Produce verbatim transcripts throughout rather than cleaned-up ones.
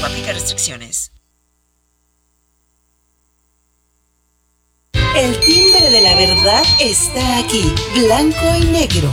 Aplica restricciones. El timbre de la verdad está aquí, blanco y negro.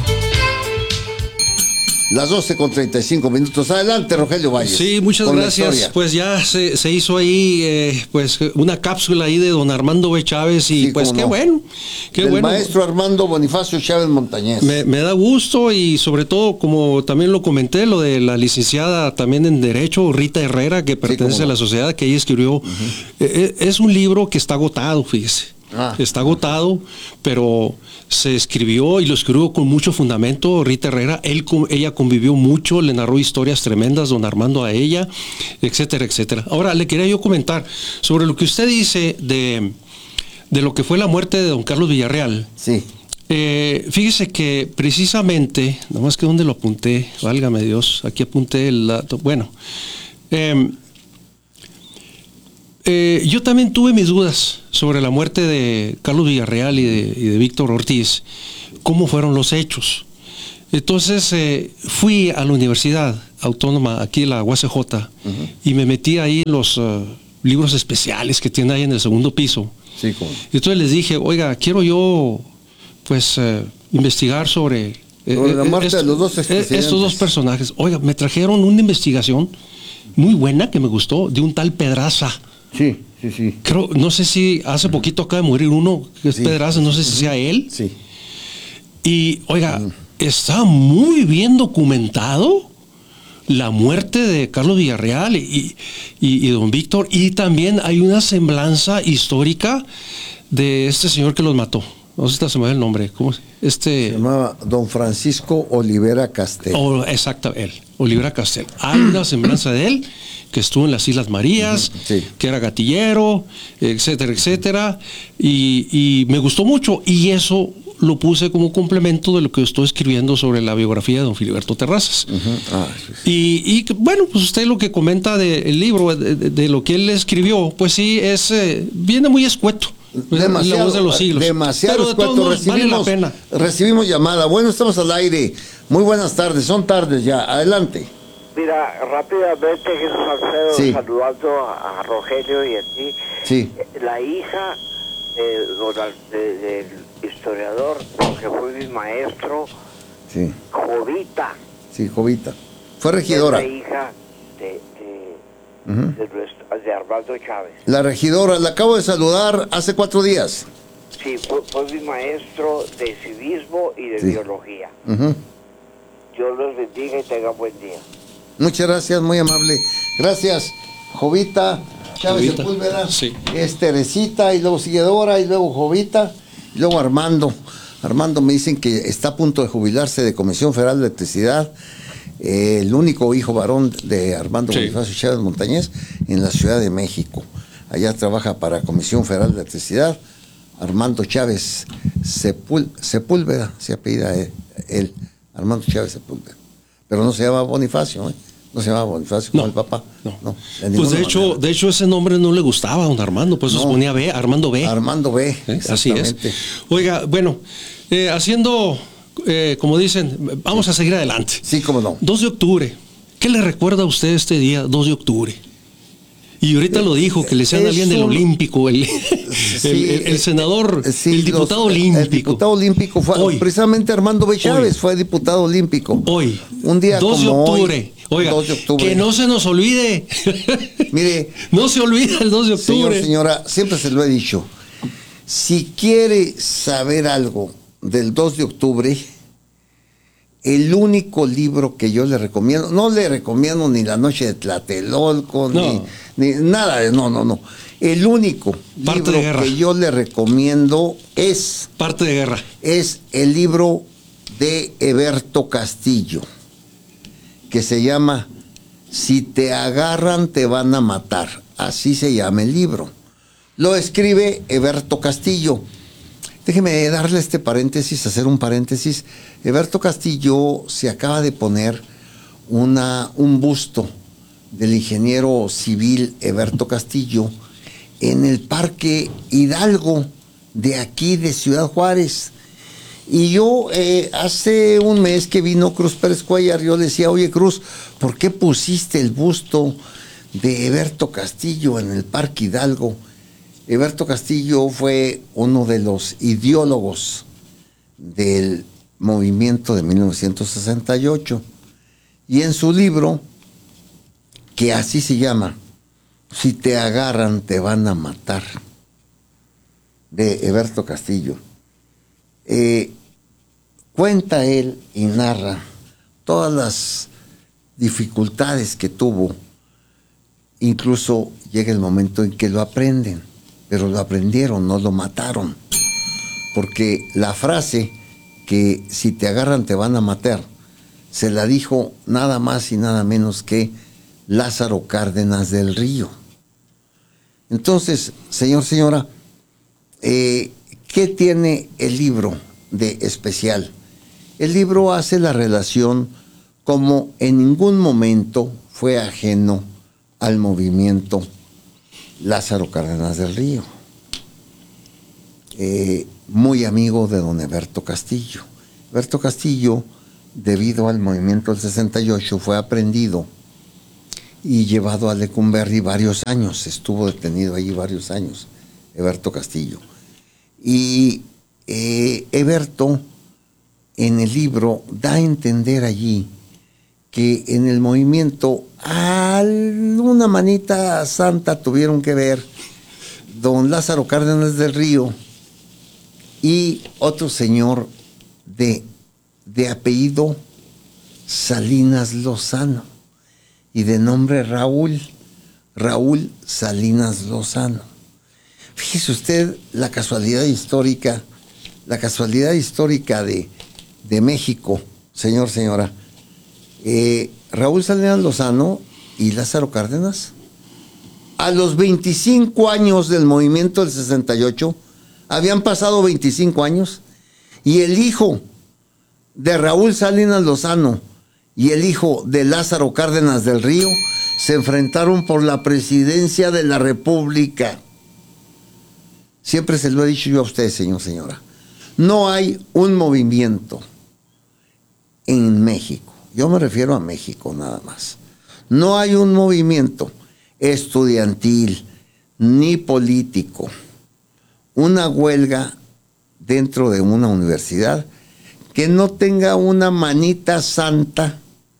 Las doce con treinta y cinco minutos. Adelante, Rogelio Valles. Sí, muchas gracias. Pues ya se, se hizo ahí eh, pues una cápsula ahí de don Armando B. Chávez y sí, pues qué no. bueno. Qué Del bueno. maestro Armando Bonifacio Chávez Montañez. Me, me da gusto y sobre todo, como también lo comenté, lo de la licenciada también en Derecho, Rita Herrera, que pertenece sí, a la sociedad, que ella escribió. Uh-huh. eh, es un libro que está agotado, fíjese. Ah. Está agotado, pero se escribió y lo escribió con mucho fundamento. Rita Herrera, él, ella convivió mucho, le narró historias tremendas, don Armando a ella, etcétera, etcétera. Ahora, le quería yo comentar sobre lo que usted dice de, de lo que fue la muerte de don Carlos Villarreal. Sí. Eh, fíjese que precisamente, nomás que donde lo apunté, válgame Dios, aquí apunté el dato, bueno, eh, Eh, yo también tuve mis dudas sobre la muerte de Carlos Villarreal y de, y de Víctor Ortiz, cómo fueron los hechos. Entonces eh, fui a la Universidad Autónoma, aquí en la U A C J, uh-huh. y me metí ahí en los uh, libros especiales que tiene ahí en el segundo piso. Sí, ¿cómo? Entonces les dije, oiga, quiero yo pues uh, investigar sobre, sobre eh, la muerte esto, de los dos expresidentes. Estos dos personajes. Oiga, me trajeron una investigación muy buena que me gustó, de un tal Pedraza. Sí, sí, sí. Creo, no sé si hace poquito acaba de morir uno, que es sí. Pedraza, no sé si sea él. Sí. Y, oiga, mm. está muy bien documentado la muerte de Carlos Villarreal y, y, y don Víctor, y también hay una semblanza histórica de este señor que los mató. No sé si se me da el nombre. ¿Cómo es? Este... Se llamaba don Francisco Olivera Castel. Oh, exacto, él, Olivera Castel. Hay una semblanza de él que estuvo en las Islas Marías, sí. que era gatillero, etcétera, etcétera, y, y me gustó mucho, y eso lo puse como complemento de lo que estoy escribiendo sobre la biografía de don Filiberto Terrazas. Uh-huh. Ah, sí, sí. Y, y bueno, pues usted lo que comenta del libro, de, de, de lo que él escribió, pues sí, es eh, viene muy escueto. Demasiado, la voz de los siglos. Demasiado Pero de todos modos, vale la pena. Recibimos llamada. Bueno, estamos al aire. Muy buenas tardes, son tardes ya. Adelante. Mira, rápidamente, Jesús Alfredo, sí. saludando a, a Rogelio y a ti. Sí. La hija de, de, del historiador, que fue mi maestro, sí. Jovita. Sí, Jovita. Fue regidora. Es la hija de, de, uh-huh. de, de Armando Chávez. La regidora, la acabo de saludar hace cuatro días. Sí, fue, fue mi maestro de civismo y de sí. biología. Uh-huh. Dios los bendiga y tengan buen día. Muchas gracias, muy amable. Gracias, Jovita Chávez Sepúlveda. Sí. Es Teresita, y luego sigue Dora, y luego Jovita, y luego Armando. Armando me dicen que está a punto de jubilarse de Comisión Federal de Electricidad, eh, el único hijo varón de Armando sí. Bonifacio Chávez Montañez en la Ciudad de México. Allá trabaja para Comisión Federal de Electricidad. Armando Chávez Sepul- Sepúlveda, se apellida él, él, Armando Chávez Sepúlveda. Pero no se llama Bonifacio, ¿eh? No se llama Bonifacio como no, el papá. No. no de pues de hecho, manera. de hecho ese nombre no le gustaba a don Armando, pues no. se ponía B, Armando B. Armando B, ¿Eh? Así es. Oiga, bueno, eh, haciendo, eh, como dicen, vamos sí. a seguir adelante. Sí, cómo no. dos de octubre. ¿Qué le recuerda a usted este día, dos de octubre? Y ahorita lo dijo, que le sean alguien un... del Olímpico, el, sí, el, el, el senador, sí, el diputado los, olímpico. El diputado olímpico fue hoy, precisamente Armando B. Chávez, hoy, fue diputado olímpico. Hoy, un día dos como de octubre. Hoy, Oiga, dos de octubre. Que no se nos olvide. Mire, no se olvida el dos de octubre. Señor, señora, siempre se lo he dicho. Si quiere saber algo del dos de octubre, el único libro que yo le recomiendo, no le recomiendo ni La Noche de Tlatelolco, no. ni, ni nada de, no, no, no. El único Parte libro que yo le recomiendo es... Parte de Guerra. Es el libro de Heberto Castillo, que se llama Si te agarran te van a matar. Así se llama el libro. Lo escribe Heberto Castillo. Déjeme darle este paréntesis, hacer un paréntesis. Heberto Castillo se acaba de poner una, un busto del ingeniero civil Heberto Castillo en el Parque Hidalgo de aquí de Ciudad Juárez. Y yo eh, hace un mes que vino Cruz Pérez Cuellar, yo le decía, oye Cruz, ¿por qué pusiste el busto de Heberto Castillo en el Parque Hidalgo. Heberto Castillo fue uno de los ideólogos del movimiento de mil novecientos sesenta y ocho. Y en su libro, que así se llama, Si te agarran te van a matar, de Heberto Castillo, eh, cuenta él y narra todas las dificultades que tuvo. Incluso llega el momento en que lo aprenden, pero lo aprendieron, no lo mataron, porque la frase que si te agarran te van a matar se la dijo nada más y nada menos que Lázaro Cárdenas del Río. Entonces, señor, señora, eh, ¿qué tiene el libro de especial? El libro hace la relación como en ningún momento fue ajeno al movimiento Lázaro Cárdenas del Río. Eh, muy amigo de don Heberto Castillo. Heberto Castillo, debido al movimiento del sesenta y ocho, fue aprendido y llevado a Lecumberri varios años. Estuvo detenido allí varios años, Heberto Castillo. Y eh, Heberto, en el libro, da a entender allí que en el movimiento alguna manita santa tuvieron que ver don Lázaro Cárdenas del Río y otro señor de, de apellido Salinas Lozano y de nombre Raúl, Raúl Salinas Lozano. Fíjese usted la casualidad histórica, la casualidad histórica de, de México, señor, señora. Eh, Raúl Salinas Lozano y Lázaro Cárdenas, a los veinticinco años del movimiento del sesenta y ocho, habían pasado veinticinco años, y el hijo de Raúl Salinas Lozano y el hijo de Lázaro Cárdenas del Río se enfrentaron por la presidencia de la República. Siempre se lo he dicho yo a usted, señor, señora. No hay un movimiento en México, yo me refiero a México nada más, no hay un movimiento estudiantil ni político, una huelga dentro de una universidad que no tenga una manita santa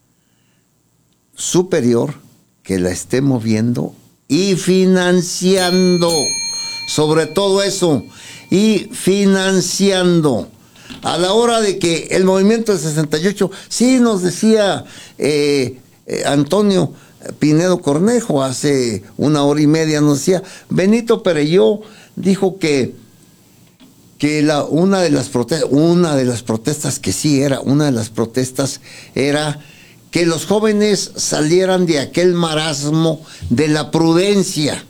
superior que la esté moviendo y financiando, sobre todo eso, y financiando. A la hora de que el movimiento del sesenta y ocho, sí nos decía eh, eh, Antonio Pinedo Cornejo hace una hora y media, nos decía, Benito Perelló dijo que, que la, una, de las protestas, una de las protestas que sí era, una de las protestas era que los jóvenes salieran de aquel marasmo de la prudencia.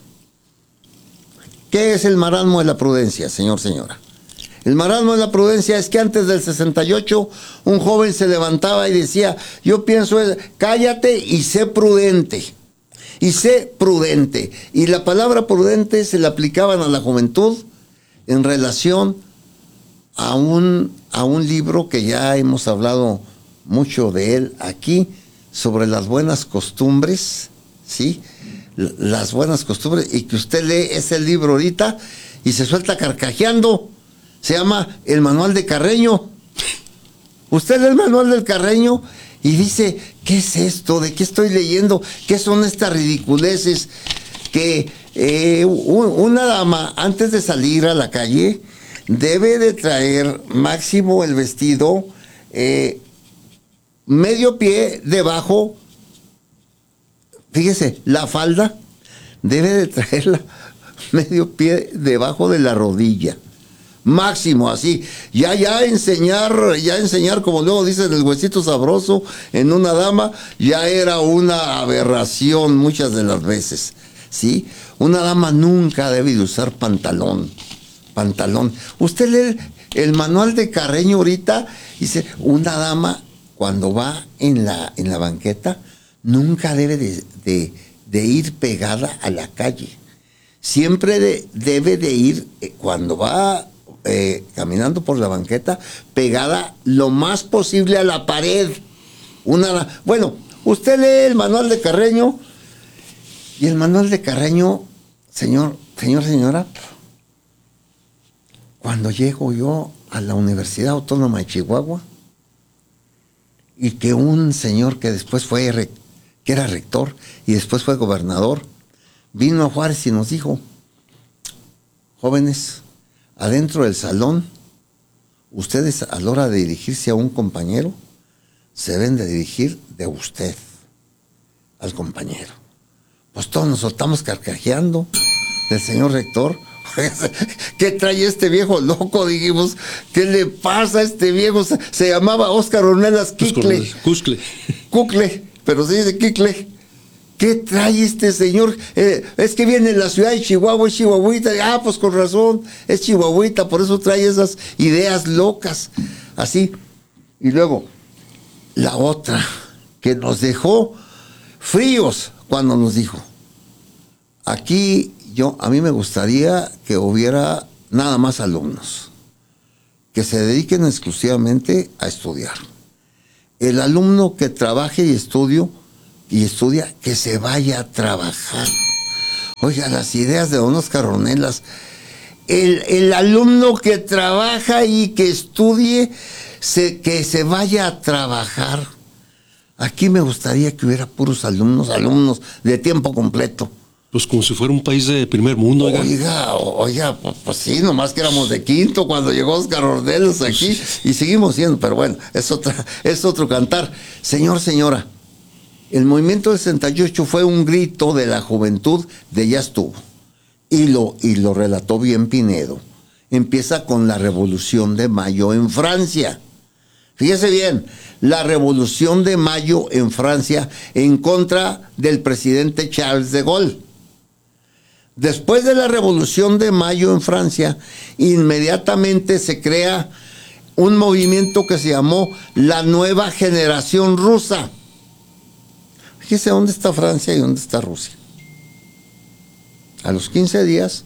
¿Qué es el marasmo de la prudencia, señor, señora? El marasmo de la prudencia es que antes del sesenta y ocho un joven se levantaba y decía, yo pienso, cállate y sé prudente, y sé prudente. Y la palabra prudente se le aplicaban a la juventud en relación a un, a un libro que ya hemos hablado mucho de él aquí, sobre las buenas costumbres, ¿sí? Las buenas costumbres, y que usted lee ese libro ahorita y se suelta carcajeando. Se llama El Manual de Carreño. Usted lee el Manual del Carreño y dice, ¿qué es esto? ¿De qué estoy leyendo? ¿Qué son estas ridiculeces? Que eh, una dama, antes de salir a la calle, debe de traer máximo el vestido eh, medio pie debajo. Fíjese, la falda debe de traerla medio pie debajo de la rodilla. Máximo, así. Ya, ya enseñar, ya enseñar, como luego dicen, el huesito sabroso en una dama, ya era una aberración muchas de las veces, ¿sí? Una dama nunca debe de usar pantalón. Pantalón. Usted lee el, el manual de Carreño ahorita, dice, una dama cuando va en la, en la banqueta, nunca debe de, de, de ir pegada a la calle. Siempre de, debe de ir, eh, cuando va eh, caminando por la banqueta, pegada lo más posible a la pared. Una, bueno, usted lee el manual de Carreño Y el Manuel de Carreño, señor, señor, señora, cuando llego yo a la Universidad Autónoma de Chihuahua, y que un señor que después fue, que era rector y después fue gobernador, vino a Juárez y nos dijo: jóvenes, adentro del salón, ustedes a la hora de dirigirse a un compañero, se deben de dirigir de usted al compañero. Pues todos nos soltamos carcajeando del señor rector. ¿Qué trae este viejo loco? Dijimos, ¿qué le pasa a este viejo? Se, se llamaba Óscar Ornelas Quicle. Cuscle. Cucle, pero se dice Quicle. ¿Qué trae este señor? Eh, es que viene de la ciudad de Chihuahua, es chihuahuita. Ah, pues con razón, es chihuahuita, por eso trae esas ideas locas. Así. Y luego, la otra, que nos dejó fríos cuando nos dijo: aquí yo, a mí me gustaría que hubiera nada más alumnos, que se dediquen exclusivamente a estudiar. El alumno que trabaje y estudio, y estudia, que se vaya a trabajar. Oiga, las ideas de don Óscar Ornelas. El, el alumno que trabaja y que estudie, se, que se vaya a trabajar. Aquí me gustaría que hubiera puros alumnos, alumnos de tiempo completo. Pues como si fuera un país de primer mundo. Oiga, oiga, oiga pues, pues sí, nomás que éramos de quinto cuando llegó Óscar Ornelas aquí, pues, y seguimos siendo, pero bueno, es, otra, es otro cantar. Señor, señora, el movimiento del sesenta y ocho fue un grito de la juventud de ya estuvo. Y lo, y lo relató bien Pinedo. Empieza con la Revolución de Mayo en Francia. Fíjese bien, la Revolución de Mayo en Francia en contra del presidente Charles de Gaulle. Después de la Revolución de Mayo en Francia, inmediatamente se crea un movimiento que se llamó la Nueva Generación Rusa. Fíjese dónde está Francia y dónde está Rusia. A los quince días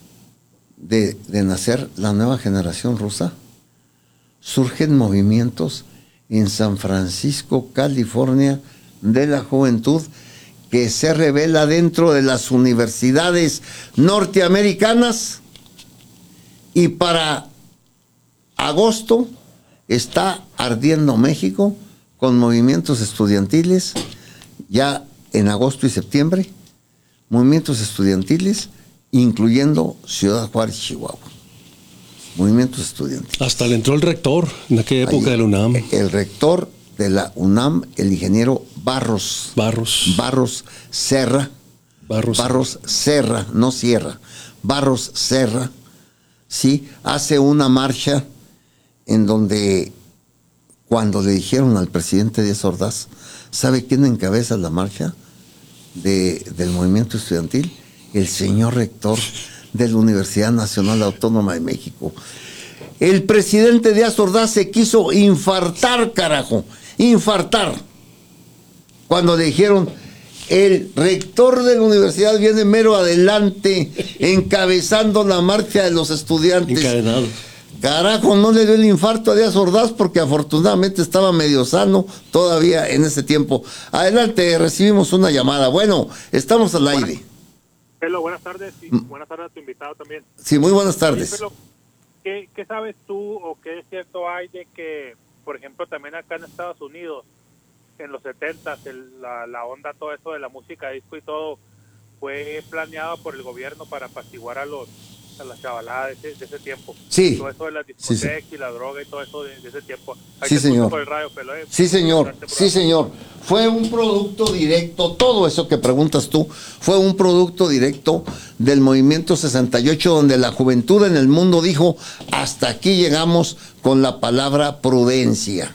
de, de nacer la Nueva Generación Rusa, surgen movimientos en San Francisco, California, de la juventud, que se revela dentro de las universidades norteamericanas, y para agosto está ardiendo México con movimientos estudiantiles. Ya en agosto y septiembre, movimientos estudiantiles, incluyendo Ciudad Juárez, Chihuahua. Movimientos estudiantiles. Hasta le entró el rector en aquella época. Ahí, de la UNAM. El rector de la UNAM, el ingeniero Barros. Barros. Barros Serra. Barros. Barros Serra, no Sierra. Barros Serra, sí, hace una marcha en donde, cuando le dijeron al presidente Díaz Ordaz, ¿sabe quién encabeza la marcha de, del movimiento estudiantil? El señor rector de la Universidad Nacional Autónoma de México. El presidente Díaz Ordaz se quiso infartar, carajo, infartar, cuando le dijeron: el rector de la universidad viene mero adelante, encabezando la marcha de los estudiantes. Encadenado. Carajo, no le dio el infarto a Díaz Ordaz porque afortunadamente estaba medio sano todavía en ese tiempo. Adelante, recibimos una llamada. Bueno, estamos al aire. Buenas, Pelo, buenas tardes y buenas tardes a tu invitado también. Sí, muy buenas tardes. Sí, Pelo, ¿qué, ¿Qué sabes tú o qué es cierto hay de que, por ejemplo, también acá en Estados Unidos, en los setentas, el, la, la onda, todo eso de la música disco y todo, fue planeado por el gobierno para apaciguar a los a la chavalada de ese, de ese tiempo? Sí. Todo eso de las discotecas, sí, sí, y la droga y todo eso de, de ese tiempo. Hay sí, señor. Por el radio, Pelo, ¿eh? Sí, señor. Sí, señor. Fue un producto directo, todo eso que preguntas tú, fue un producto directo del movimiento sesenta y ocho, donde la juventud en el mundo dijo: hasta aquí llegamos con la palabra prudencia.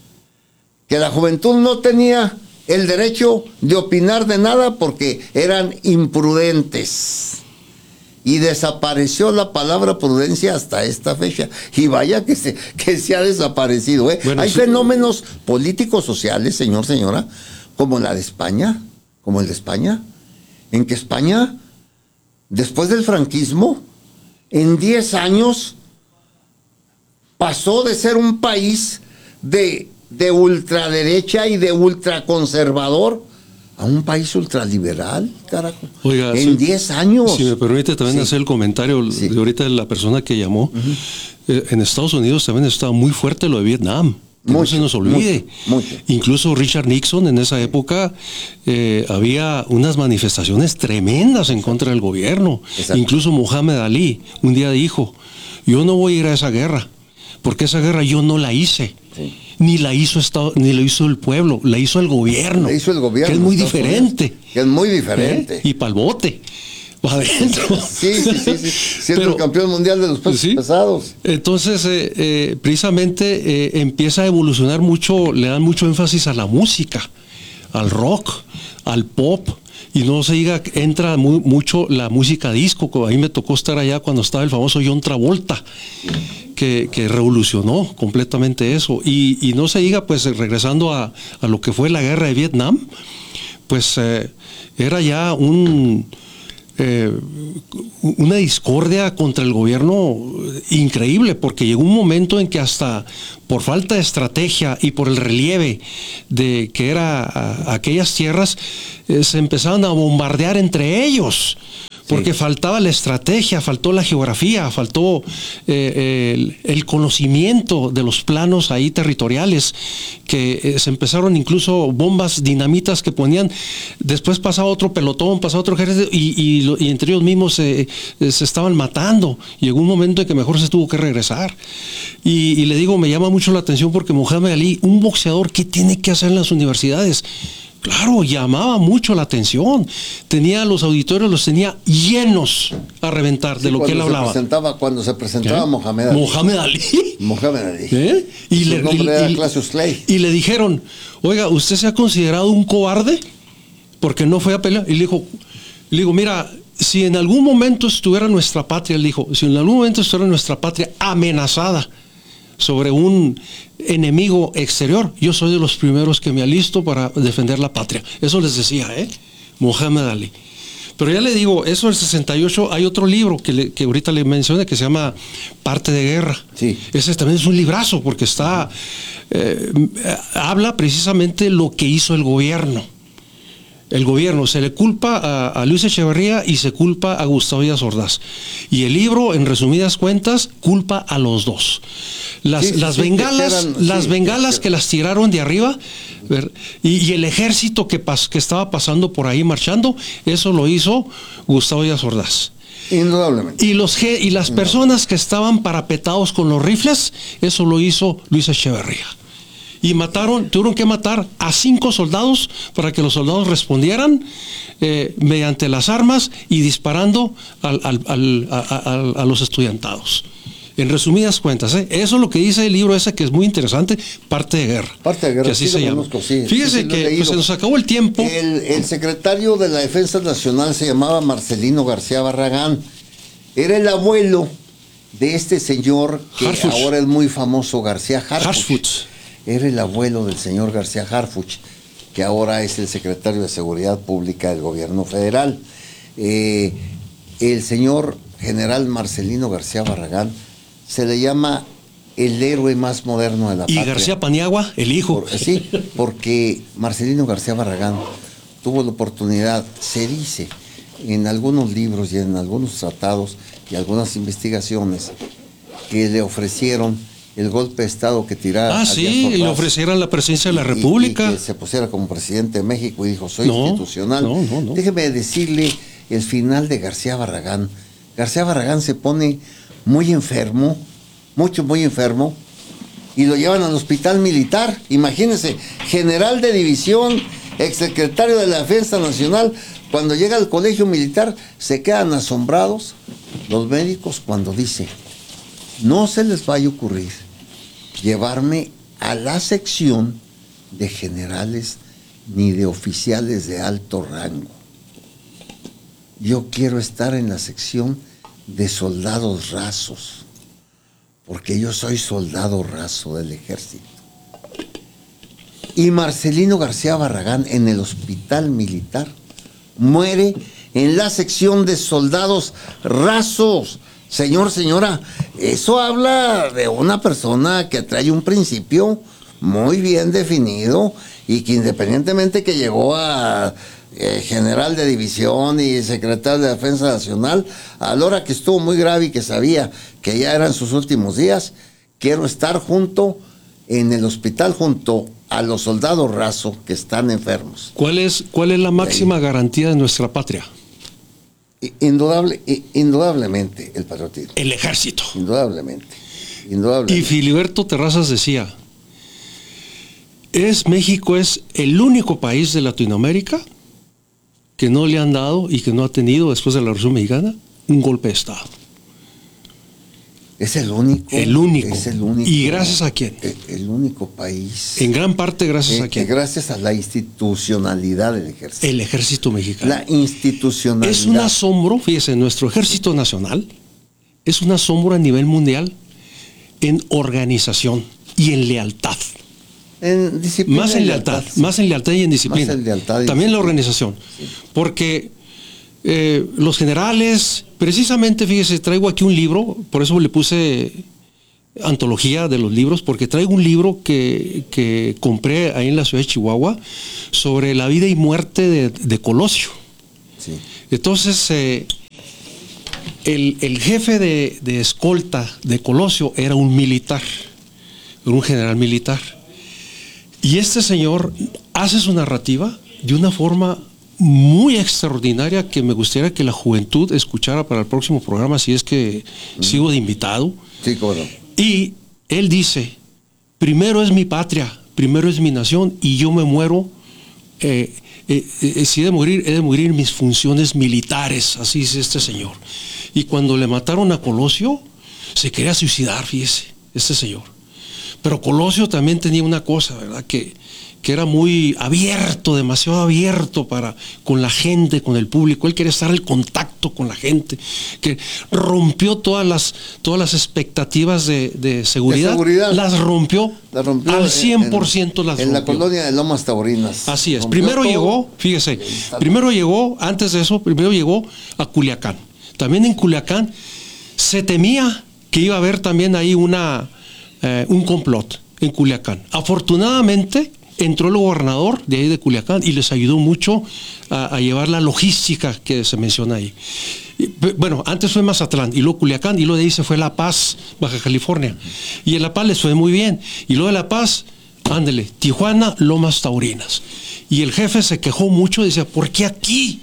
Que la juventud no tenía el derecho de opinar de nada porque eran imprudentes. Y desapareció la palabra prudencia hasta esta fecha. Y vaya que se, que se ha desaparecido, ¿eh? Bueno, hay sí, fenómenos políticos sociales, señor, señora, como la de España, como el de España, en que España, después del franquismo, en diez años, pasó de ser un país de, de ultraderecha y de ultraconservador a un país ultraliberal, carajo. Oiga, en diez años. Si me permite también Sí. hacer el comentario Sí. de ahorita de la persona que llamó. Uh-huh. eh, en Estados Unidos también estaba muy fuerte lo de Vietnam. Que Mucho, no se nos olvide. mucho, mucho. Incluso Richard Nixon en esa época eh, había unas manifestaciones tremendas en contra del gobierno. Exacto. Incluso Muhammad Ali un día dijo, yo no voy a ir a esa guerra, porque esa guerra yo no la hice. Sí. Ni la hizo Estado, ni la hizo el pueblo, la hizo el gobierno. La hizo el gobierno. Que es muy diferente. Unidos, que es muy diferente. ¿Eh? Y pa'l bote. Va adentro. Sí, sí, sí, sí. Siendo el campeón mundial de los pesos ¿sí? pesados. Entonces, eh, eh, precisamente eh, empieza a evolucionar mucho, le dan mucho énfasis a la música, al rock, al pop. Y no se diga, entra muy, mucho la música disco. A mí me tocó estar allá cuando estaba el famoso John Travolta, que, que revolucionó completamente eso. Y, y no se diga, pues regresando a, a lo que fue la guerra de Vietnam, pues eh, era ya un... Eh, una discordia contra el gobierno increíble, porque llegó un momento en que hasta por falta de estrategia y por el relieve de que era a, aquellas tierras, eh, se empezaban a bombardear entre ellos. Porque sí. faltaba la estrategia, faltó la geografía, faltó eh, el, el conocimiento de los planos ahí territoriales, que eh, se empezaron incluso bombas dinamitas que ponían, después pasaba otro pelotón, pasaba otro ejército y, y, lo, y entre ellos mismos eh, eh, se estaban matando. Llegó un momento en que mejor se tuvo que regresar. Y, y le digo, me llama mucho la atención porque Muhammad Ali, un boxeador, ¿qué tiene que hacer en las universidades? Claro, llamaba mucho la atención. Tenía los auditorios, los tenía llenos a reventar sí, de lo que él hablaba. Presentaba, cuando se presentaba ¿Qué? Mohamed Ali. Mohamed Ali. Mohamed Ali. ¿Eh? Y, le, nombre y, era y, Cassius Clay. y le dijeron, oiga, ¿usted se ha considerado un cobarde? Porque no fue a pelear. Y le dijo, le digo, mira, si en algún momento estuviera nuestra patria, él dijo, si en algún momento estuviera nuestra patria amenazada sobre un enemigo exterior, yo soy de los primeros que me alisto para defender la patria. Eso les decía, ¿eh? Muhammad Ali. Pero ya le digo, eso del sesenta y ocho, hay otro libro que, le, que ahorita le mencioné que se llama Parte de Guerra. Sí. Ese también es un librazo porque está, eh, habla precisamente lo que hizo el gobierno. El gobierno se le culpa a, a Luis Echeverría y se culpa a Gustavo Díaz Ordaz. Y el libro, en resumidas cuentas, culpa a los dos. Las, sí, las sí, bengalas, eran, las sí, bengalas que, que las tiraron de arriba, ver, y, y el ejército que, pas, que estaba pasando por ahí marchando, eso lo hizo Gustavo Díaz Ordaz. Indudablemente. Y, los, y las personas que estaban parapetados con los rifles, eso lo hizo Luis Echeverría. Y mataron, tuvieron que matar a cinco soldados para que los soldados respondieran eh, mediante las armas y disparando al, al, al, a, a, a los estudiantados. En resumidas cuentas, ¿eh? Eso es lo que dice el libro ese, que es muy interesante, Parte de Guerra. Parte de Guerra, que así sí se llama. Conozco, sí, Fíjese sí, que pues, se nos acabó el tiempo. El, el secretario de la Defensa Nacional se llamaba Marcelino García Barragán. Era el abuelo de este señor que Harfuch. Ahora es muy famoso, García Harfuch. Harfuch. Era el abuelo del señor García Harfuch, que ahora es el secretario de Seguridad Pública del gobierno federal. Eh, el señor general Marcelino García Barragán se le llama el héroe más moderno de la y patria. Y García Paniagua, el hijo. Por, sí, porque Marcelino García Barragán tuvo la oportunidad, se dice, en algunos libros y en algunos tratados y algunas investigaciones, que le ofrecieron el golpe de Estado que tirara. Ah, sí, y le ofrecieran la presidencia de la República. Y, y que se pusiera como presidente de México y dijo, soy no, institucional. No, no, no. Déjeme decirle el final de García Barragán. García Barragán se pone muy enfermo, mucho, muy enfermo, y lo llevan al hospital militar. Imagínense, general de división, exsecretario de la Defensa Nacional, cuando llega al colegio militar, se quedan asombrados los médicos cuando dice, no se les vaya a ocurrir llevarme a la sección de generales ni de oficiales de alto rango. Yo quiero estar en la sección de soldados rasos, porque yo soy soldado raso del ejército. Y Marcelino García Barragán en el hospital militar muere en la sección de soldados rasos. Señor, señora, eso habla de una persona que trae un principio muy bien definido y que independientemente que llegó a eh, general de división y secretario de Defensa Nacional, a la hora que estuvo muy grave y que sabía que ya eran sus últimos días, quiero estar junto en el hospital junto a los soldados rasos que están enfermos. ¿Cuál es, cuál es la máxima garantía de nuestra patria? Indudable, indudablemente el patriotismo. El ejército. Indudablemente. Indudablemente. Y Filiberto Terrazas decía, es México es el único país de Latinoamérica que no le han dado y que no ha tenido, después de la Revolución Mexicana, un golpe de Estado. Es el único. El único. Es el único. ¿Y gracias a quién? El, el único país. En gran parte gracias eh, a quién. Gracias a la institucionalidad del ejército. El ejército mexicano. La institucionalidad. Es un asombro, fíjese, nuestro ejército nacional es un asombro a nivel mundial en organización y en lealtad. En disciplina. Más en lealtad, lealtad sí. más en lealtad y en disciplina. Más en lealtad y También disciplina. La organización. Sí. Porque eh, los generales, precisamente, fíjese, traigo aquí un libro, por eso le puse antología de los libros, porque traigo un libro que, que compré ahí en la ciudad de Chihuahua sobre la vida y muerte de, de Colosio. Sí. Entonces, eh, el, el jefe de, de escolta de Colosio era un militar, era un general militar. Y este señor hace su narrativa de una forma muy extraordinaria que me gustaría que la juventud escuchara para el próximo programa, si es que mm. sigo de invitado. Sí, cómo no. Y él dice, primero es mi patria, primero es mi nación, y yo me muero, eh, eh, eh, si he de morir, he de morir en mis funciones militares, así dice este señor. Y cuando le mataron a Colosio, se quería suicidar, fíjese, este señor. Pero Colosio también tenía una cosa, ¿verdad? Que, que era muy abierto, demasiado abierto para, con la gente, con el público. Él quería estar en contacto con la gente, que rompió todas las, todas las expectativas de, de, seguridad, de seguridad. Las rompió, la rompió al cien por ciento en, las en rompió. la colonia de Lomas Taurinas. Así es. Primero todo. llegó, fíjese, primero llegó, antes de eso, primero llegó a Culiacán. También en Culiacán se temía que iba a haber también ahí una, eh, un complot en Culiacán. Afortunadamente entró el gobernador de ahí de Culiacán y les ayudó mucho a, a llevar la logística que se menciona ahí. Y, bueno, antes fue Mazatlán y luego Culiacán y luego de ahí se fue La Paz, Baja California. Y en La Paz les fue muy bien. Y luego de La Paz, ándele, Tijuana, Lomas Taurinas. Y el jefe se quejó mucho, decía, ¿por qué aquí?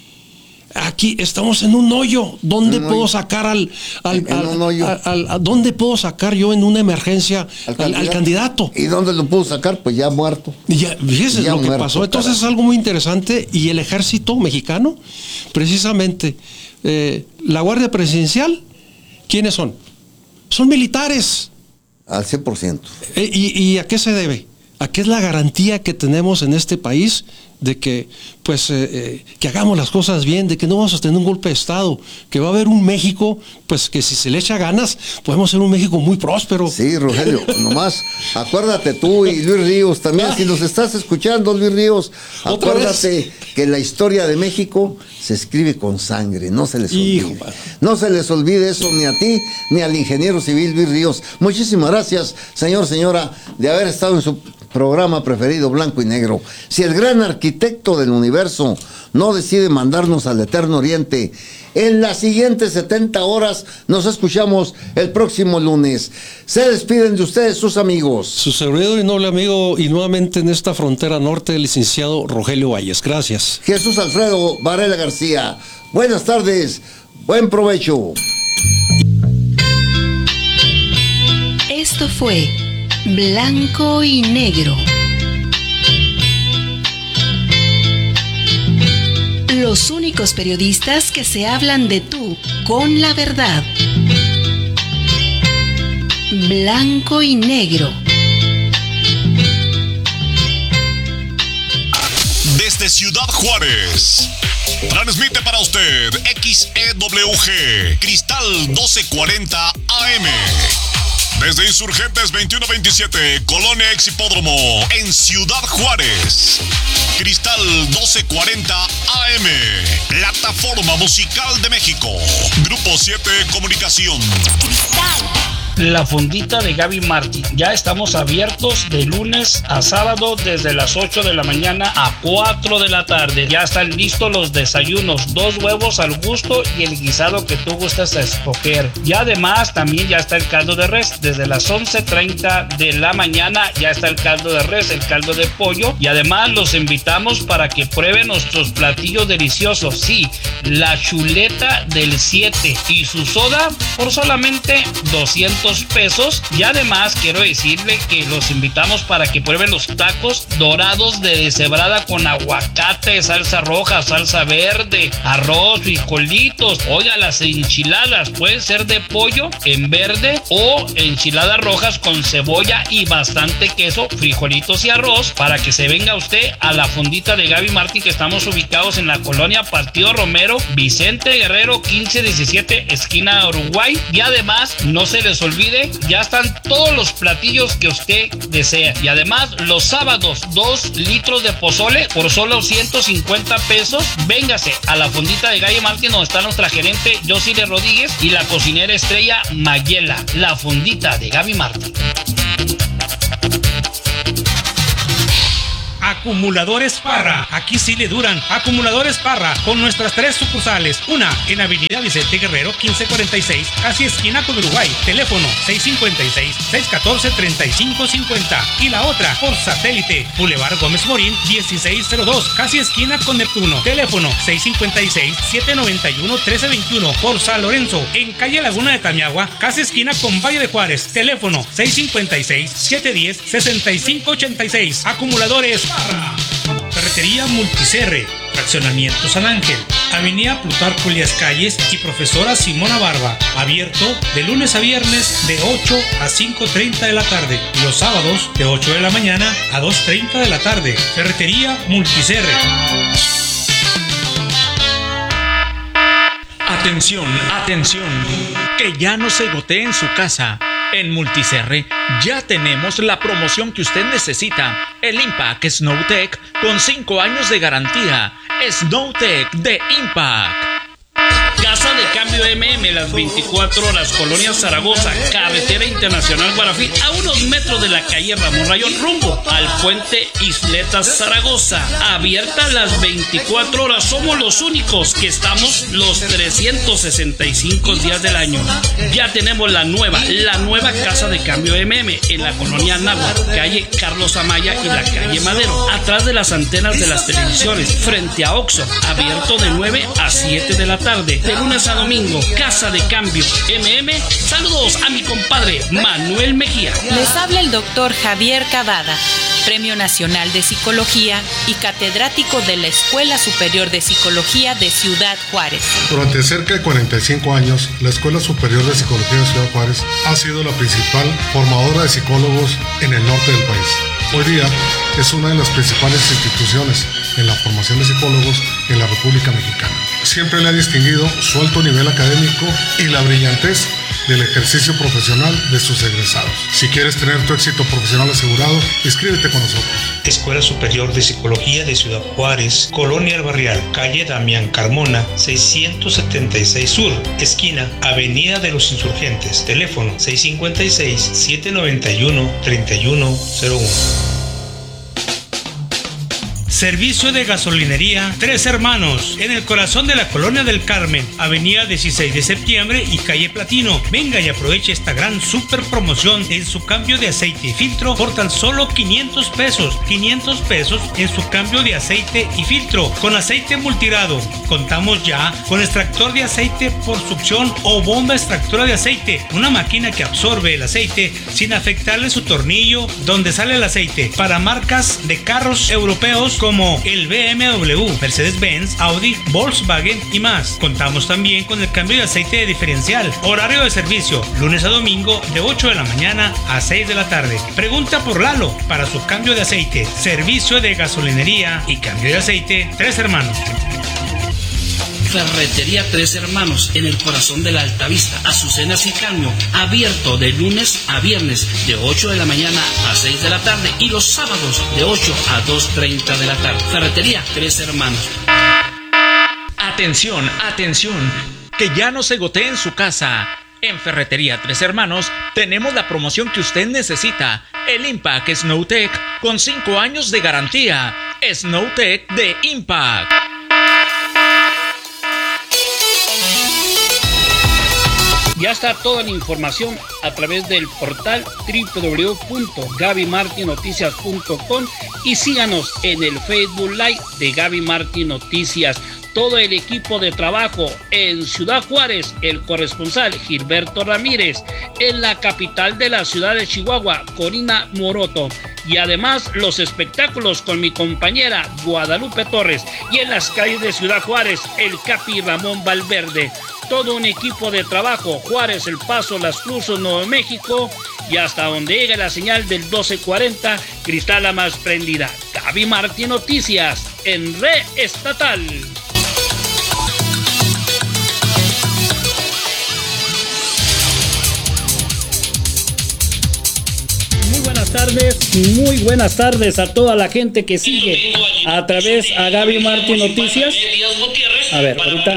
Aquí estamos en un hoyo. ¿Dónde un puedo hoyo. sacar al, al, en al, un hoyo. al, al, al ¿dónde puedo sacar yo en una emergencia al candidato? Al, al candidato? ¿Y dónde lo pudo sacar? Pues ya muerto. Y ya, fíjese ya lo muerto, que pasó. Entonces es algo muy interesante. Y el ejército mexicano, precisamente, eh, la Guardia Presidencial, ¿quiénes son? Son militares. Al cien por ciento. Eh, y, ¿Y a qué se debe? ¿A qué es la garantía que tenemos en este país de que, pues, eh, eh, que hagamos las cosas bien, de que no vamos a tener un golpe de Estado, que va a haber un México, pues, que si se le echa ganas, podemos ser un México muy próspero? Sí, Rogelio, nomás, acuérdate tú y Luis Ríos también, si nos estás escuchando, Luis Ríos, acuérdate que la historia de México se escribe con sangre, no se les olvide. Hijo, no se les olvide eso ni a ti, ni al ingeniero civil Luis Ríos. Muchísimas gracias, señor, señora, de haber estado en su programa preferido, Blanco y Negro. Si el gran arquitecto del universo no decide mandarnos al eterno oriente, en las siguientes setenta horas nos escuchamos el próximo lunes. Se despiden de ustedes sus amigos. Su servidor y noble amigo, y nuevamente en esta frontera norte, el licenciado Rogelio Valles. Gracias. Jesús Alfredo Varela García. Buenas tardes, buen provecho. Esto fue Blanco y Negro. Los únicos periodistas que se hablan de tú con la verdad. Blanco y Negro. Desde Ciudad Juárez, transmite para usted X E W G, Cristal doce cuarenta A M. Desde Insurgentes veintiuno veintisiete, Colonia Ex Hipódromo, en Ciudad Juárez. Cristal doce cuarenta A M, Plataforma Musical de México. Grupo siete Comunicación. Cristal La Fondita de Gaby Martín. Ya estamos abiertos de lunes a sábado desde las ocho de la mañana a cuatro de la tarde. Ya están listos los desayunos, dos huevos al gusto y el guisado que tú gustas a escoger. Y además también ya está el caldo de res. Desde las once treinta de la mañana ya está el caldo de res, el caldo de pollo. Y además los invitamos para que prueben nuestros platillos deliciosos. Sí, la chuleta del siete y su soda por solamente doscientos pesos. Y además quiero decirle que los invitamos para que prueben los tacos dorados de deshebrada con aguacate, salsa roja, salsa verde, arroz, frijolitos. Oiga, las enchiladas pueden ser de pollo en verde o enchiladas rojas con cebolla y bastante queso, frijolitos y arroz, para que se venga usted a la Fondita de Gaby Martín, que estamos ubicados en la colonia Partido Romero, Vicente Guerrero quince diecisiete, esquina Uruguay. Y además no se les olvide, ya están todos los platillos que usted desea. Y además los sábados dos litros de pozole por solo ciento cincuenta pesos. Véngase a la Fondita de Gaby Martín, donde está nuestra gerente Josile Rodríguez y la cocinera estrella Mayela. La Fondita de Gaby Martín. Acumuladores Parra, aquí sí le duran. Acumuladores Parra, con nuestras tres sucursales. Una en Avenida Vicente Guerrero quince cuarenta y seis, casi esquina con Uruguay. Teléfono seis cinco seis, seis uno cuatro, tres cinco cinco cero. Y la otra por satélite, Boulevard Gómez Morín dieciséis cero dos, casi esquina con Neptuno. Teléfono seis cinco seis, siete nueve uno, uno tres dos uno. Por San Lorenzo, en calle Laguna de Tamiagua, casi esquina con Valle de Juárez. Teléfono seis cinco seis, siete uno cero, seis cinco ocho seis. Acumuladores Parra. Ferretería Multicerre, Fraccionamiento San Ángel, Avenida Plutarco Elías Calles y Profesora Simona Barba. Abierto de lunes a viernes de ocho a cinco treinta de la tarde y los sábados de ocho de la mañana a dos treinta de la tarde. Ferretería Multicerre. Atención, atención, que ya no se gotee en su casa. En Multicerre ya tenemos la promoción que usted necesita, el Impact Snowtech con cinco años de garantía. Snowtech de Impact. Casa de Cambio M M, las veinticuatro horas, Colonia Zaragoza, Carretera Internacional Guarafí, a unos metros de la calle Ramón Rayón, rumbo al puente Isletas Zaragoza. Abierta las veinticuatro horas, somos los únicos que estamos los trescientos sesenta y cinco días del año. Ya tenemos la nueva, la nueva Casa de Cambio M M en la colonia Náhuatl, calle Carlos Amaya y la calle Madero, atrás de las antenas de las televisiones, frente a Oxxo, abierto de nueve a siete de la tarde. De lunes a domingo, Casa de Cambio M M. Saludos a mi compadre Manuel Mejía. Les habla el doctor Javier Cavada, Premio Nacional de Psicología y catedrático de la Escuela Superior de Psicología de Ciudad Juárez. Durante cerca de cuarenta y cinco años, la Escuela Superior de Psicología de Ciudad Juárez ha sido la principal formadora de psicólogos en el norte del país. Hoy día es una de las principales instituciones en la formación de psicólogos en la República Mexicana. Siempre le ha distinguido su alto nivel académico y la brillantez del ejercicio profesional de sus egresados. Si quieres tener tu éxito profesional asegurado, inscríbete con nosotros. Escuela Superior de Psicología de Ciudad Juárez, Colonia El Barrial, calle Damián Carmona, seiscientos setenta y seis Sur, esquina Avenida de los Insurgentes. Teléfono seis cinco seis, siete nueve uno, tres uno cero uno. Servicio de gasolinería Tres Hermanos, en el corazón de la Colonia del Carmen, avenida dieciséis de septiembre y calle Platino. Venga y aproveche esta gran super promoción en su cambio de aceite y filtro por tan solo quinientos pesos. quinientos pesos en su cambio de aceite y filtro con aceite multirado. Contamos ya con extractor de aceite por succión o bomba extractora de aceite, una máquina que absorbe el aceite sin afectarle su tornillo donde sale el aceite, para marcas de carros europeos como como el B M W, Mercedes-Benz, Audi, Volkswagen y más. Contamos también con el cambio de aceite de diferencial. Horario de servicio, lunes a domingo de ocho de la mañana a seis de la tarde. Pregunta por Lalo para su cambio de aceite. Servicio de gasolinería y cambio de aceite Tres Hermanos. Ferretería Tres Hermanos, en el corazón de la Altavista, Azucenas y Caño, abierto de lunes a viernes de ocho de la mañana a seis de la tarde y los sábados de ocho a dos treinta de la tarde. Ferretería Tres Hermanos. Atención, atención, que ya no se gotee en su casa. En Ferretería Tres Hermanos tenemos la promoción que usted necesita. El Impact Snowtech con cinco años de garantía. Snowtech de Impact. Ya está toda la información a través del portal doble u doble u doble u punto gaby martin noticias punto com y síganos en el Facebook Live de Gaby Martin Noticias. Todo el equipo de trabajo en Ciudad Juárez, el corresponsal Gilberto Ramírez, en la capital de la ciudad de Chihuahua, Corina Moroto, y además los espectáculos con mi compañera Guadalupe Torres, y en las calles de Ciudad Juárez, el Capi Ramón Valverde. Todo un equipo de trabajo, Juárez, El Paso, Las Cruces, Nuevo México, y hasta donde llega la señal del doce cuarenta, Cristal la más prendida. Gaby Martin Noticias, en Red Estatal. Buenas tardes, muy buenas tardes a toda la gente que sigue a través a Gaby Martin Noticias. A ver, ahorita,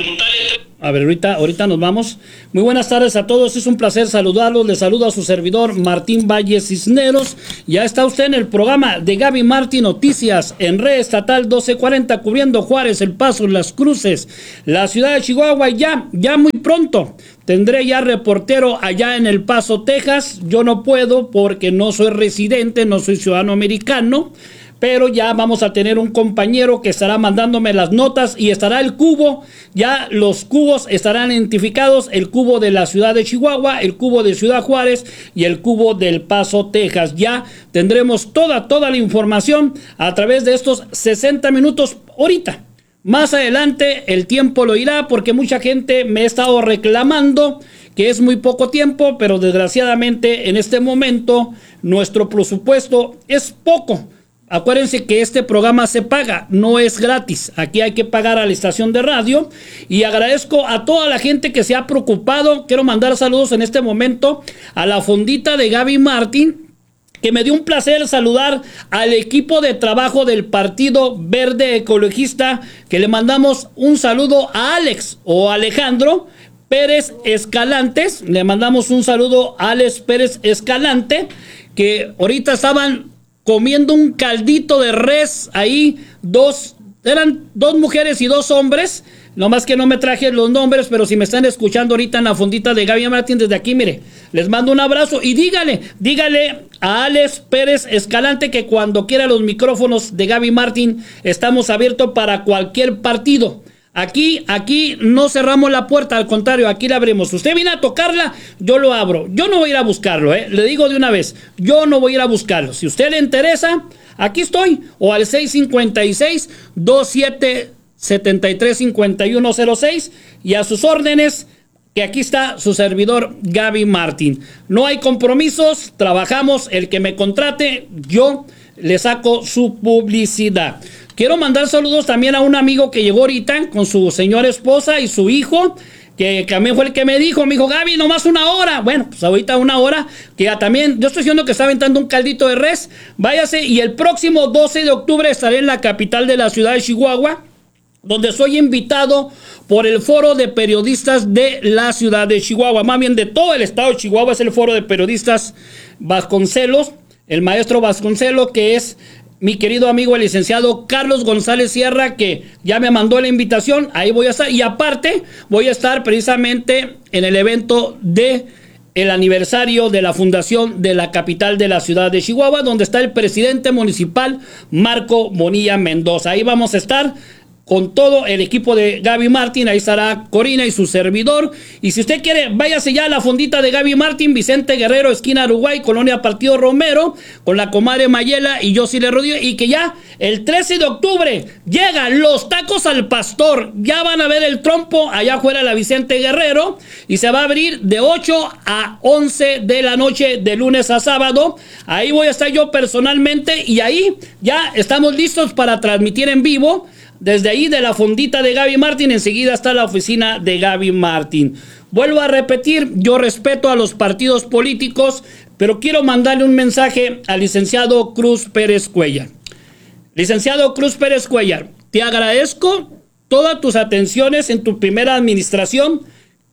a ver, ahorita, ahorita nos vamos. Muy buenas tardes a todos, es un placer saludarlos. Les saludo a su servidor Martín Valle Cisneros. Ya está usted en el programa de Gaby Martin Noticias en Red Estatal doce cuarenta, cubriendo Juárez, El Paso, Las Cruces, la ciudad de Chihuahua. Y ya, ya muy pronto tendré ya reportero allá en El Paso, Texas. Yo no puedo porque no soy residente, no soy ciudadano americano, pero ya vamos a tener un compañero que estará mandándome las notas y estará el cubo, ya los cubos estarán identificados, el cubo de la ciudad de Chihuahua, el cubo de Ciudad Juárez y el cubo del Paso, Texas. Ya tendremos toda, toda la información a través de estos sesenta minutos ahorita. Más adelante el tiempo lo dirá porque mucha gente me ha estado reclamando que es muy poco tiempo, pero desgraciadamente en este momento nuestro presupuesto es poco. Acuérdense que este programa se paga, no es gratis. Aquí hay que pagar a la estación de radio. Y agradezco a toda la gente que se ha preocupado. Quiero mandar saludos en este momento a la fondita de Gaby Martin, que me dio un placer saludar al equipo de trabajo del Partido Verde Ecologista, que le mandamos un saludo a Alex o Alejandro Pérez Escalantes. Le mandamos un saludo a Alex Pérez Escalante, que ahorita estaban comiendo un caldito de res ahí, dos, eran dos mujeres y dos hombres, nomás que no me traje los nombres, pero si me están escuchando ahorita en la fondita de Gaby Martin, desde aquí, mire, les mando un abrazo y dígale, dígale a Alex Pérez Escalante que cuando quiera los micrófonos de Gaby Martin estamos abiertos para cualquier partido. Aquí, aquí no cerramos la puerta, al contrario, aquí la abrimos. Si usted viene a tocarla, yo lo abro. Yo no voy a ir a buscarlo, ¿eh? Le digo de una vez, yo no voy a ir a buscarlo. Si a usted le interesa, aquí estoy. O al seis cinco seis, dos siete siete tres, cinco uno cero seis y a sus órdenes, que aquí está su servidor Gaby Martin. No hay compromisos, trabajamos, el que me contrate, yo le saco su publicidad. Quiero mandar saludos también a un amigo que llegó ahorita con su señora esposa y su hijo, que también fue el que me dijo, me dijo, Gaby, nomás una hora. Bueno, pues ahorita una hora, que ya también, yo estoy diciendo que está aventando un caldito de res, váyase, y el próximo doce de octubre estaré en la capital de la ciudad de Chihuahua, donde soy invitado por el Foro de Periodistas de la ciudad de Chihuahua, más bien de todo el estado de Chihuahua. Es el Foro de Periodistas Vasconcelos, el maestro Vasconcelos, que es mi querido amigo el licenciado Carlos González Sierra, que ya me mandó la invitación. Ahí voy a estar, y aparte voy a estar precisamente en el evento de el aniversario de la fundación de la capital de la ciudad de Chihuahua, donde está el presidente municipal Marco Bonilla Mendoza. Ahí vamos a estar con todo el equipo de Gaby Martin. Ahí estará Corina y su servidor. Y si usted quiere, váyase ya a la fondita de Gaby Martin, Vicente Guerrero, esquina Uruguay, Colonia Partido Romero, con la comadre Mayela y yo sí le rodeo. Y que ya el trece de octubre llegan los tacos al pastor. Ya van a ver el trompo allá afuera de la Vicente Guerrero. Y se va a abrir de ocho a once de la noche, de lunes a sábado. Ahí voy a estar yo personalmente. Y ahí ya estamos listos para transmitir en vivo. Desde ahí de la fondita de Gaby Martin, enseguida está la oficina de Gaby Martin. Vuelvo a repetir, yo respeto a los partidos políticos, pero quiero mandarle un mensaje al licenciado Cruz Pérez Cuellar. Licenciado Cruz Pérez Cuellar, te agradezco todas tus atenciones en tu primera administración,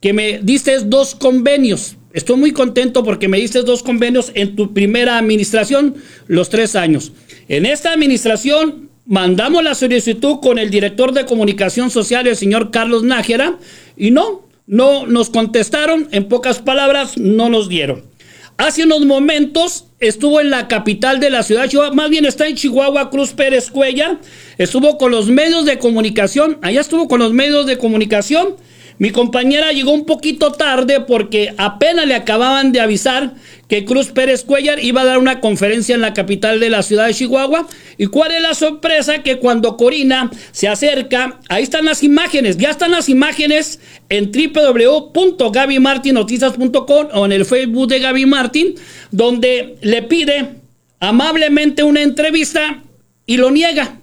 que me diste dos convenios. Estoy muy contento porque me diste dos convenios en tu primera administración, los tres años. En esta administración mandamos la solicitud con el director de comunicación social, el señor Carlos Nájera, y no, no nos contestaron, en pocas palabras, no nos dieron. Hace unos momentos estuvo en la capital de la ciudad de Chihuahua, más bien está en Chihuahua, Cruz Pérez Cuellar, estuvo con los medios de comunicación, allá estuvo con los medios de comunicación. Mi compañera llegó un poquito tarde porque apenas le acababan de avisar que Cruz Pérez Cuellar iba a dar una conferencia en la capital de la ciudad de Chihuahua. ¿Y cuál es la sorpresa? Que cuando Corina se acerca, ahí están las imágenes, ya están las imágenes en doble u doble u doble u punto gaby martin noticias punto com o en el Facebook de Gaby Martin, donde le pide amablemente una entrevista y lo niega.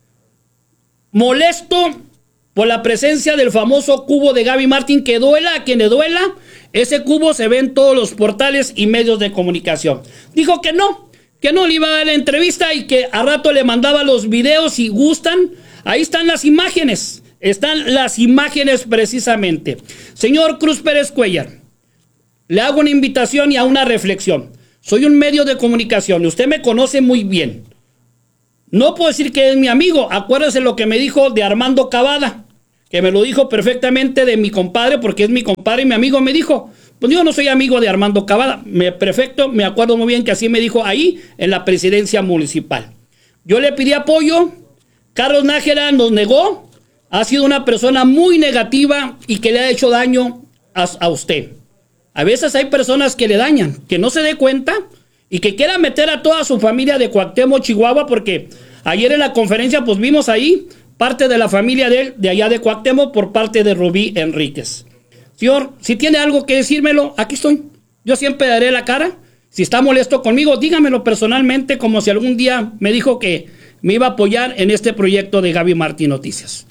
Molesto por la presencia del famoso cubo de Gaby Martin, que duela a quien le duela, ese cubo se ve en todos los portales y medios de comunicación. Dijo que no, que no le iba a dar la entrevista y que a rato le mandaba los videos si gustan. Ahí están las imágenes, están las imágenes precisamente. Señor Cruz Pérez Cuellar, le hago una invitación y a una reflexión. Soy un medio de comunicación y usted me conoce muy bien. No puedo decir que es mi amigo, acuérdese lo que me dijo de Armando Cavada, que me lo dijo perfectamente de mi compadre, porque es mi compadre y mi amigo me dijo, pues yo no soy amigo de Armando Cavada, me, perfecto, me acuerdo muy bien que así me dijo ahí en la presidencia municipal. Yo le pedí apoyo, Carlos Nájera nos negó, ha sido una persona muy negativa y que le ha hecho daño a, a usted. A veces hay personas que le dañan, que no se dé cuenta y que quieran meter a toda su familia de Cuauhtémoc, Chihuahua, porque ayer en la conferencia pues vimos ahí parte de la familia de él, de allá de Cuauhtémoc, por parte de Rubí Enríquez. Señor, si tiene algo que decírmelo, aquí estoy. Yo siempre daré la cara. Si está molesto conmigo, dígamelo personalmente, como si algún día me dijo que me iba a apoyar en este proyecto de Gaby Martin Noticias.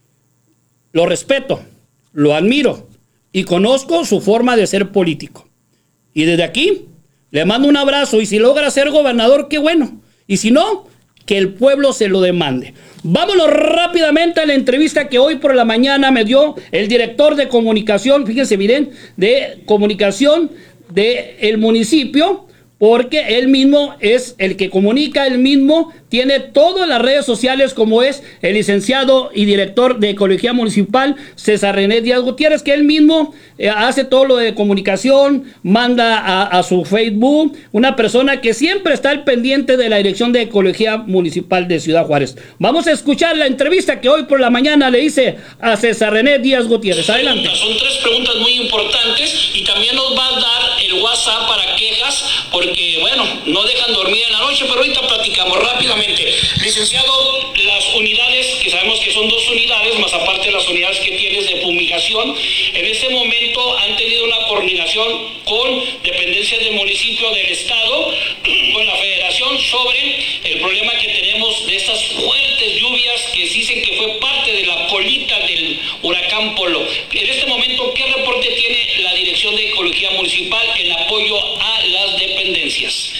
Lo respeto, lo admiro y conozco su forma de ser político. Y desde aquí le mando un abrazo y si logra ser gobernador, qué bueno. Y si no, que el pueblo se lo demande. Vámonos rápidamente a la entrevista que hoy por la mañana me dio el director de comunicación, fíjense bien, de comunicación del municipio, porque él mismo es el que comunica, él mismo tiene todas las redes sociales, como es el licenciado y director de Ecología Municipal, César René Díaz Gutiérrez, que él mismo eh, hace todo lo de comunicación, manda a, a su Facebook, una persona que siempre está al pendiente de la Dirección de Ecología Municipal de Ciudad Juárez. Vamos a escuchar la entrevista que hoy por la mañana le hice a César René Díaz Gutiérrez. Adelante. Son tres preguntas muy importantes y también nos va a dar el WhatsApp para quejas, porque, bueno, no dejan dormir en la noche, pero ahorita platicamos rápidamente. Licenciado, las unidades, que sabemos que son dos unidades, más aparte las unidades que tienes de fumigación, en este momento han tenido una coordinación con dependencias del municipio, del estado, con la federación, sobre el problema que tenemos de estas fuertes lluvias que dicen que fue parte de la colita del huracán Polo. En este momento, ¿qué reporte tiene la Dirección de Ecología Municipal en apoyo a las dependencias?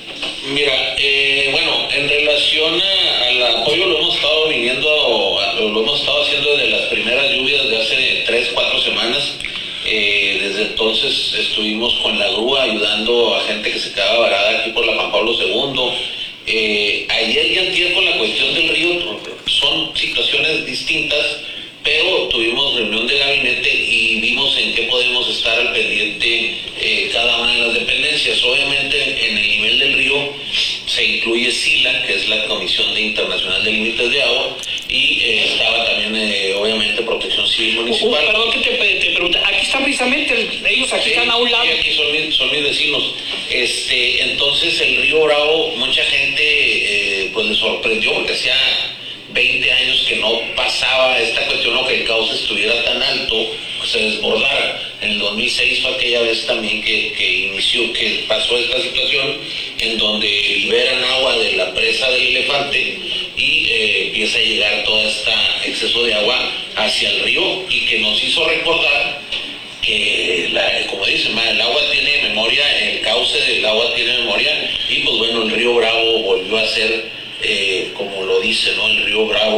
Mira, eh, bueno, en relación a, al apoyo lo hemos estado viniendo, lo, lo hemos estado haciendo desde las primeras lluvias de hace tres, cuatro semanas. Eh, desde entonces estuvimos con la grúa ayudando a gente que se quedaba varada aquí por la Juan Pablo segundo. Eh, ayer y antier con la cuestión del río son situaciones distintas, pero tuvimos reunión de gabinete y vimos en qué podemos estar al pendiente eh, cada una de las dependencias. Obviamente en el nivel del río se incluye SILA, que es la Comisión de Internacional de Límites de Agua, y eh, estaba también eh, obviamente Protección Civil Municipal. Uh, perdón que te, te pregunte, aquí están precisamente, ellos aquí sí, están a un lado. Sí, aquí son mis, son mis vecinos. Este, entonces el río Bravo, mucha gente eh, pues le sorprendió porque hacía veinte años que no pasaba esta cuestión o que el cauce estuviera tan alto, pues se desbordara. En el dos mil seis fue aquella vez también que, que inició, que pasó esta situación en donde liberan agua de la presa del Elefante y eh, empieza a llegar todo este exceso de agua hacia el río y que nos hizo recordar que, la, como dicen, el agua tiene memoria, el cauce del agua tiene memoria y pues bueno, el río Bravo volvió a ser Eh, como lo dice, ¿no? El río Bravo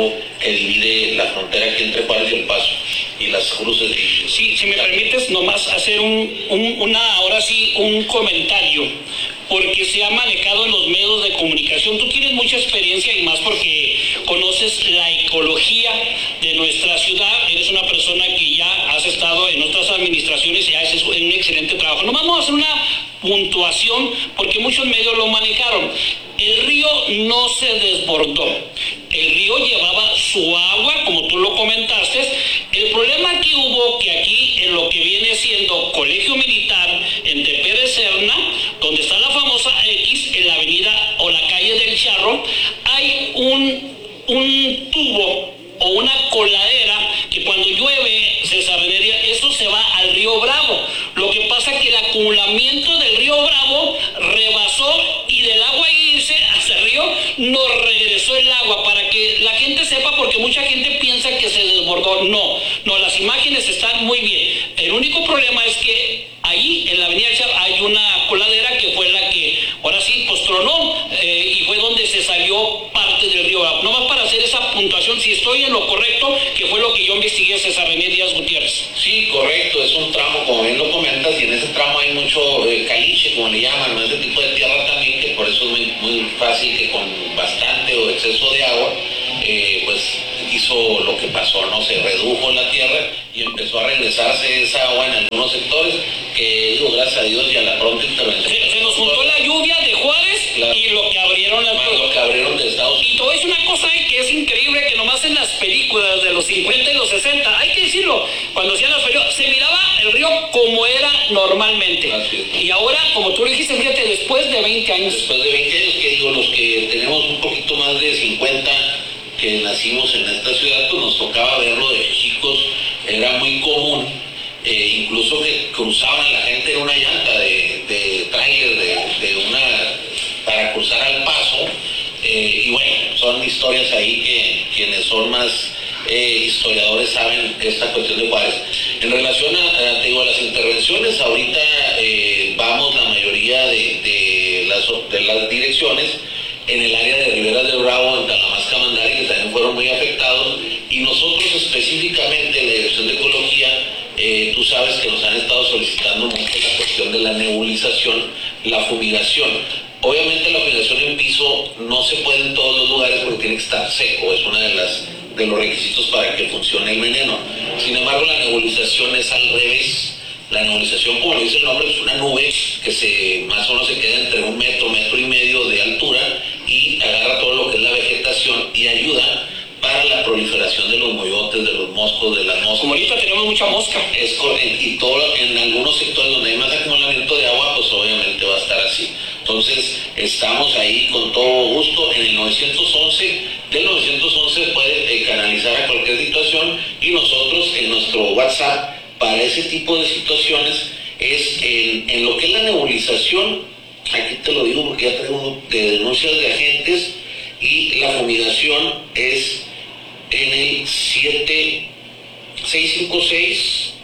que divide la frontera aquí entre Juárez y El Paso y las cruces de... Sí, si me permites nomás hacer un, un, una, ahora sí, un comentario, porque se ha manejado en los medios de comunicación. Tú tienes mucha experiencia y más porque conoces la ecología de nuestra ciudad, eres una persona que ya has estado en otras administraciones y haces un excelente trabajo. Nomás vamos a hacer una puntuación porque muchos medios lo manejaron. El río no se desbordó, el río llevaba su agua, como tú lo comentaste. El problema que hubo, que aquí en lo que viene siendo Colegio Militar, en Tepe de Serna, donde está la famosa X, en la avenida o la calle del Charro, hay un, un tubo o una coladera que cuando llueve, César Heredia, eso se va al río Bravo. Lo que pasa es que el acumulamiento del río Bravo rebasó y del agua irse hacia el río nos regresó el agua, para que la gente sepa, porque mucha gente piensa que se desbordó. No, no, las imágenes están muy bien. El único problema es que ahí en la avenida del Charro hay una coladera que fue la que ahora sí pues tronó eh, y fue donde se salió parte del río Bravo. Nomás para hacer esa puntuación, si estoy en lo correcto, que fue lo que yo investigué, César René Díaz Gutiérrez. Sí, correcto, es un tramo, como bien lo comentas, y en ese tramo hay mucho eh, caliche, como le llaman, ¿no? Ese tipo de tierra también, que por eso es muy, muy fácil que con bastante o exceso de agua, eh, pues hizo lo que pasó, ¿no? Se redujo la tierra y empezó a regresarse esa agua en algunos sectores, que digo, gracias a Dios y a la pronta intervención. Se, se nos juntó la lluvia de Juárez, claro, y lo que abrieron las lo que abrieron de Estados Unidos. Y todo es una cosa que es increíble, que nomás en las películas de los cincuenta y los sesenta, hay que decirlo, cuando hacían las películas, se miraba el río como era normalmente. Y ahora, como tú dijiste, fíjate, después de veinte años. Después de veinte años, que digo, los que tenemos un poquito más de cincuenta, que nacimos en esta ciudad, pues nos tocaba verlo de chicos, era muy común, eh, incluso que cruzaban la gente en una llanta de, de tráiler, de, de una, para cruzar al Paso, eh, y bueno, son historias ahí que quienes son más eh, historiadores saben esta cuestión de Juárez. En relación a, a, te digo, a las intervenciones, ahorita eh, vamos la mayoría de, de, las, de las direcciones en el área de Ribera del Bravo, en Talamasca, Mandari, que también fueron muy afectados, y nosotros específicamente en la Dirección de Ecología, eh, tú sabes que nos han estado solicitando mucho la cuestión de la nebulización, la fumigación. Obviamente la fumigación en piso no se puede en todos los lugares porque tiene que estar seco, es uno de, las, de los requisitos para que funcione el veneno. Sin embargo, la nebulización es al revés. La nebulización, como lo dice el nombre, es una nube que se, más o menos se queda entre un metro, metro y medio de altura y agarra todo lo que es la vegetación y ayuda para la proliferación de los moyotes, de los moscos, de las moscas. Como ahorita tenemos mucha mosca. Es correcto, y todo, en algunos sectores donde hay más acumulamiento de agua, pues obviamente va a estar así. Entonces, estamos ahí con todo gusto. En el novecientos once, del novecientos once puede eh, canalizar a cualquier situación, y nosotros en nuestro WhatsApp, para ese tipo de situaciones, es en, en lo que es la nebulización, aquí te lo digo porque ya traigo de denuncias de agentes, y la fumigación es en el siete seis cinco seis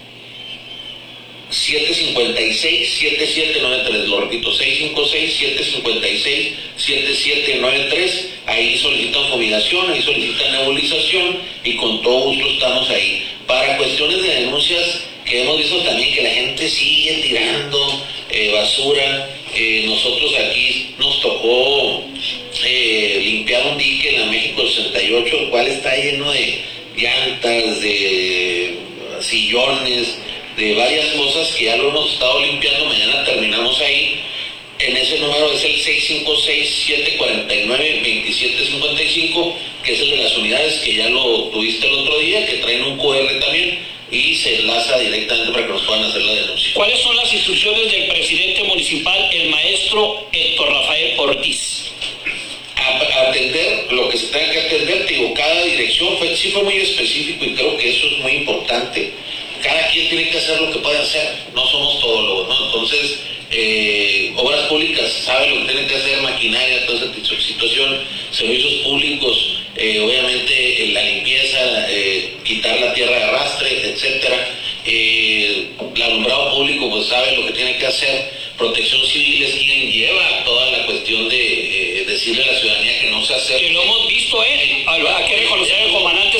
siete cinco seis siete siete nueve tres, lo repito, seis cinco seis siete cinco seis siete siete nueve tres, ahí solicitan fumigación, ahí solicitan nebulización, y con todo gusto estamos ahí. Para cuestiones de denuncias, que hemos visto también que la gente sigue tirando eh, basura, eh, nosotros aquí nos tocó eh, limpiar un dique en la México sesenta y ocho, el cual está lleno de llantas, de sillones, de varias cosas que ya lo hemos estado limpiando. Mañana terminamos ahí. En ese número es el seis cinco seis siete cuatro nueve dos siete cinco cinco, que es el de las unidades, que ya lo tuviste el otro día, que traen un cu erre también, y se enlaza directamente para que nos puedan hacer la denuncia. ¿Cuáles son las instrucciones del presidente municipal, el maestro Héctor Rafael Ortiz? A, atender lo que se tenga que atender, te digo, cada dirección fue, sí fue muy específico, y creo que eso es muy importante. Cada quien tiene que hacer lo que puede hacer, no somos todólogos, ¿no? Entonces, eh, obras públicas sabe lo que tienen que hacer, maquinaria, toda esa situación, servicios públicos, eh, obviamente eh, la limpieza, eh, quitar la tierra de arrastre, etcétera. Eh, el alumbrado público pues sabe lo que tiene que hacer. Protección Civil es quien lleva toda la cuestión de eh, decirle a la ciudadanía que no se hace. Que lo hemos visto, ¿eh? Hay que reconocer al comandante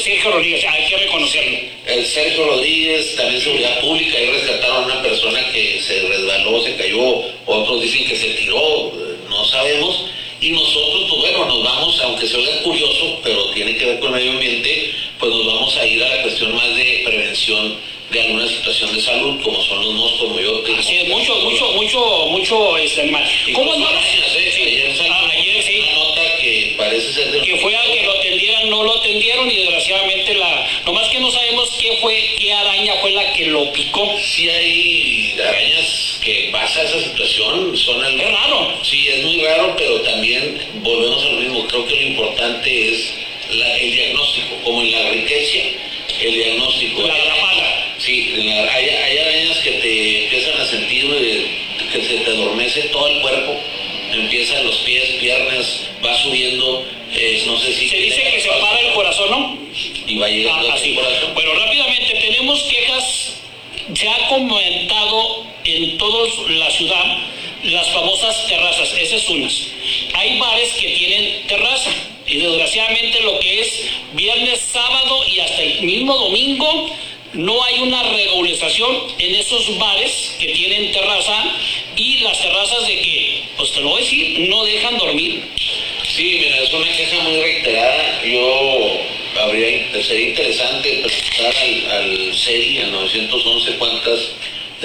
Sergio Rodríguez, hay que reconocerlo. El Sergio Rodríguez, también seguridad pública, ahí rescataron a una persona que se resbaló, se cayó, otros dicen que se tiró, no sabemos. Y nosotros, pues bueno, nos vamos, aunque se oiga curioso, pero tiene que ver con el medio ambiente, pues nos vamos a ir a la cuestión más de prevención de alguna situación de salud, como son los moscos, coyotes. Así es, mucho, mucho, mucho, mucho este animal. ¿Cómo andamos? ¿eh? Sí, ayer salió ah, ayer, sí. una nota que parece ser de... Que fue a que lo atendieran, no lo atendieron y desgraciadamente la... Nomás que no sabemos qué fue, qué araña fue la que lo picó. Sí hay arañas que pasa esa situación, son el... Es raro. Sí, es muy raro, pero también volvemos a lo mismo. Creo que lo importante es la, el diagnóstico, como en la riqueza, el diagnóstico. La atrapada. Sí, la, hay, hay arañas que te empiezan a sentir, eh, que se te adormece todo el cuerpo, empiezan los pies, piernas, va subiendo, eh, no sé si... Se dice que se para el corazón, ¿no? Y va llegando ah, al corazón. Bueno, rápidamente, tenemos quejas, se ha comentado en toda la ciudad las famosas terrazas, esas es unas. Hay bares que tienen terraza y desgraciadamente lo que es viernes, sábado y hasta el mismo domingo no hay una regularización en esos bares que tienen terraza y las terrazas de que, pues te lo voy a decir, no dejan dormir. Sí, mira, es una queja muy reiterada. Yo habría, sería interesante preguntar al, al C E R I, al nueve once, cuántas